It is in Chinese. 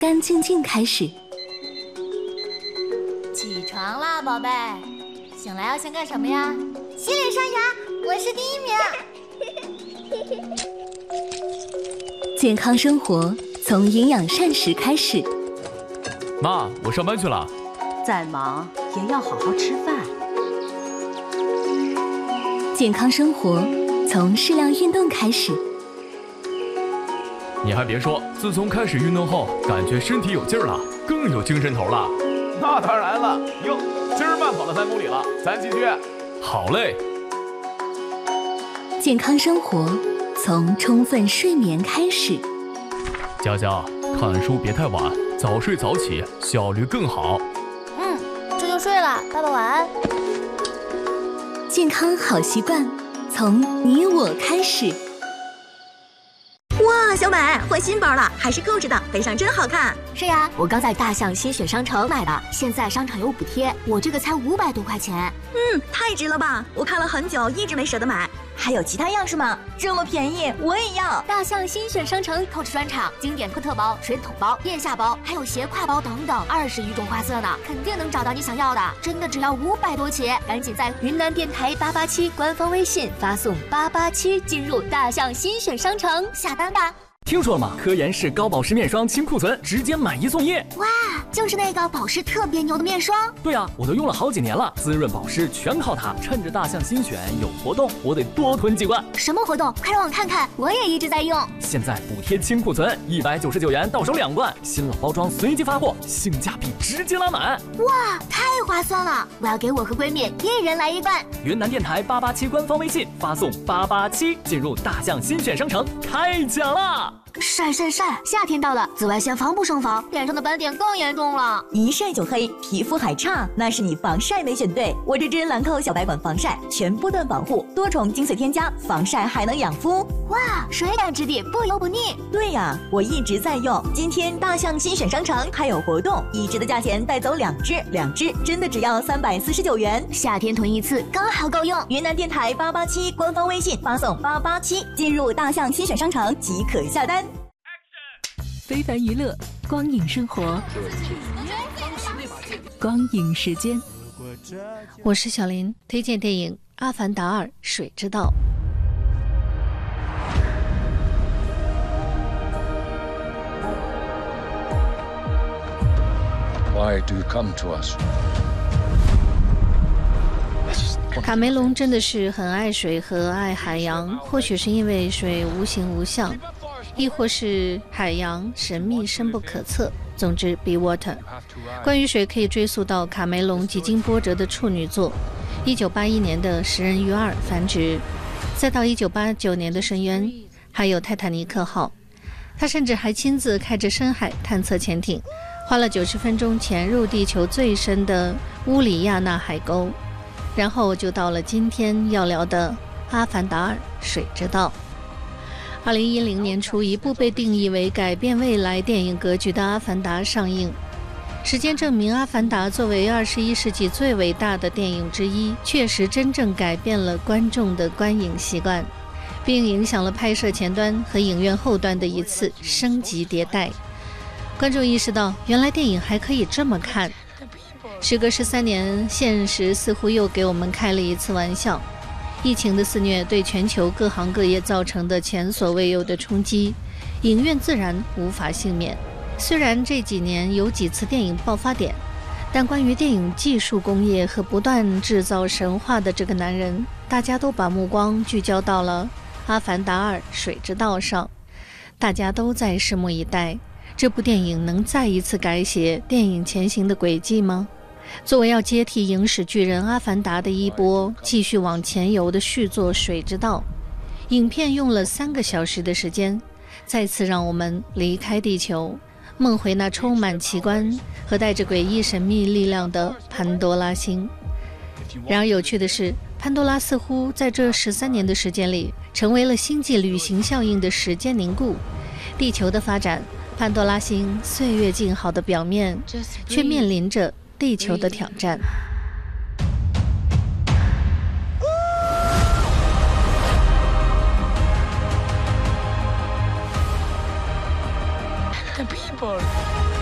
干净净开始。 起床啦，宝贝！醒来要先干什么呀？洗脸刷牙，我是第1名。 健康生活从营养膳食开始。 妈，我上班去了。 再忙也要好好吃饭。 健康生活从适量运动开始。 你还别说，自从开始运动后，感觉身体有劲儿了，更有精神头了。 那当然了，哟，今儿慢跑了3公里了，咱继续。 好嘞。 健康生活从充分睡眠开始。 佳佳，看书别太晚，早睡早起，效率更好。 这就睡了，爸爸晚安。 健康好习惯从你我开始。 哇，小美换新包了，还是购置的，背上真好看。 是呀，我刚在大象新选商城买的，现在商场有补贴，我这个才500多块钱。 太值了吧！我看了很久，一直没舍得买。还有其他样式吗？这么便宜，我也要！ 大象新选商城购置专场，经典科特包、水桶包、腋下包，还有斜挎包等等，20余种花色呢，肯定能找到你想要的。真的只要500多起，赶紧在云南电台887官方微信发送887进入大象新选商城下单吧。 听说了吗？科颜氏高保湿面霜清库存，直接买1送1。 哇，就是那个保湿特别牛的面霜。 对啊，我都用了好几年了，滋润保湿全靠它。趁着大象新选有活动，我得多囤几罐。 什么活动？快让我看看，我也一直在用。 现在补贴清库存，199元到手2罐，新老包装随机发货，性价比直接拉满。 哇，太划算了！我要给我和闺蜜1人来1罐。 云南电台887官方微信发送887进入大象新选商城，开奖啦！ 晒，夏天到了，紫外线防不胜防，脸上的斑点更严重了。 一晒就黑，皮肤还差，那是你防晒没选对。我这支兰蔻小白管防晒，全波段保护，多重精粹添加，防晒还能养肤。 哇，水感质地，不油不腻。 对呀，我一直在用。今天大象新选商城还有活动，1支的价钱带走2支真的只要349元。 夏天囤1次刚好够用。 云南电台887官方微信发送887进入大象新选商城即可下单。 非凡娱乐，光影生活，光影时间。 我是小林，推荐电影《阿凡达2：水之道》。 Why do you come to us? 卡梅隆真的是很爱水和爱海洋，或许是因为水无形无相，亦或是海洋神秘深不可测。总之 Be Water。 关于水可以追溯到卡梅隆几经波折的处女作1981年的《食人鱼2：繁殖》，再到1989年的《深渊》，还有泰坦尼克号。他甚至还亲自开着深海探测潜艇，花了90分钟潜入地球最深的乌里亚纳海沟，然后就到了今天要聊的《阿凡达2：水之道》。2010年初，一部被定义为改变未来电影格局的《阿凡达》上映。时间证明，《阿凡达》作为21世纪最伟大的电影之一，确实真正改变了观众的观影习惯，并影响了拍摄前端和影院后端的一次升级迭代。观众意识到，原来电影还可以这么看。时隔13年，现实似乎又给我们开了一次玩笑。疫情的肆虐对全球各行各业造成的前所未有的冲击，影院自然无法幸免。虽然这几年有几次电影爆发点，但关于电影技术工业和不断制造神话的这个男人，大家都把目光聚焦到了《阿凡达2：水之道》上。大家都在拭目以待，这部电影能再一次改写电影前行的轨迹吗？作为要接替影史巨人《阿凡达》的衣钵，继续往前游的续作《水之道》，影片用了3个小时的时间，再次让我们离开地球，梦回那充满奇观和带着诡异神秘力量的潘多拉星。然而有趣的是，潘多拉似乎在这13年的时间里，成为了星际旅行效应的时间凝固。地球的发展，潘多拉星岁月静好的表面，却面临着地球的挑战。 The people